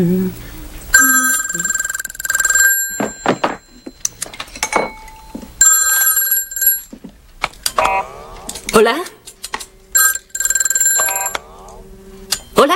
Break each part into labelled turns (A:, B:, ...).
A: ¿Hola? ¿Hola?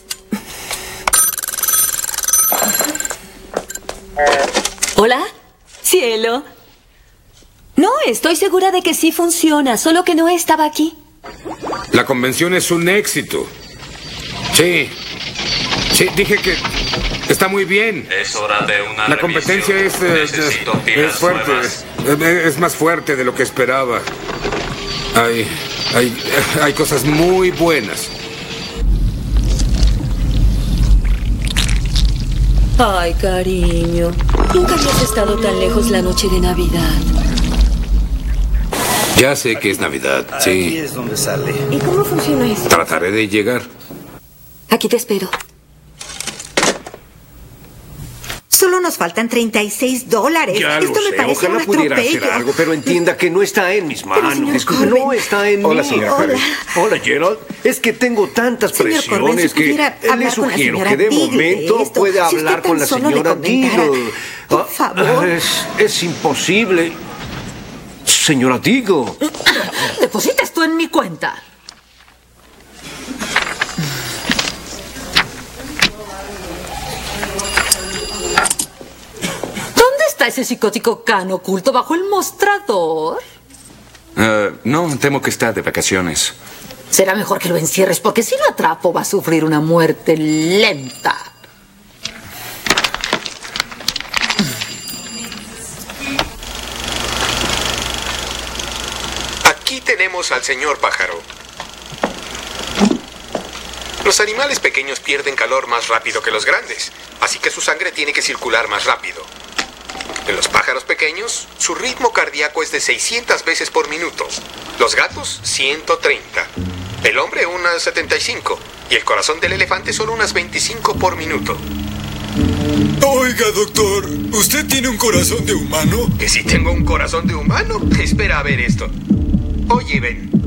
A: ¿Hola? Cielo. No, estoy segura de que sí funciona, solo que no estaba aquí.
B: La convención es un éxito. Sí. Sí, dije que está muy bien.
C: Es hora de una
B: La competencia es fuerte. Es más fuerte de lo que esperaba. Hay cosas muy buenas.
A: Ay, cariño. Nunca habías estado tan lejos la noche de Navidad.
B: Ya sé que es Navidad, sí.
D: Aquí es donde sale.
A: ¿Y cómo funciona eso?
B: Trataré de llegar.
A: Aquí te espero.
E: Solo nos faltan $36.
F: Ya
E: Esto
F: lo
E: me
F: sé,
E: parece
F: ojalá
E: un
F: pudiera
E: atropello.
F: hacer algo, pero entienda que no está en mis manos.
E: señor
F: Disculpe,
E: Corbin.
F: no está en
B: Hola,
F: mí.
B: señora
E: Hola.
B: Harry.
F: Hola, Gerald. Es que tengo tantas
E: Señor Corbin,
F: presiones
E: si pudiera
F: que le
E: hablar con la
F: sugiero
E: señora
F: que de
E: Tigre
F: momento
E: esto.
F: pueda
E: Si usted
F: hablar
E: tan
F: con la
E: solo le
F: señora
E: comentara,
F: Deagle.
E: por favor.
F: Es imposible. Señora Deagle.
G: Depositas tú en mi cuenta. ¿Dónde está ese psicótico can oculto bajo el mostrador?
C: No, temo que está de vacaciones.
G: Será mejor que lo encierres, porque si lo atrapo va a sufrir una muerte lenta.
H: Aquí tenemos al señor pájaro. Los animales pequeños pierden calor más rápido que los grandes, así que su sangre tiene que circular más rápido. En los pájaros pequeños, su ritmo cardíaco es de 600 veces por minuto. Los gatos, 130. El hombre, unas 75. Y el corazón del elefante solo unas 25 por minuto.
I: Oiga, doctor, ¿usted tiene un corazón de humano?
H: ¿Que si tengo un corazón de humano? Espera a ver esto. Oye, Ben,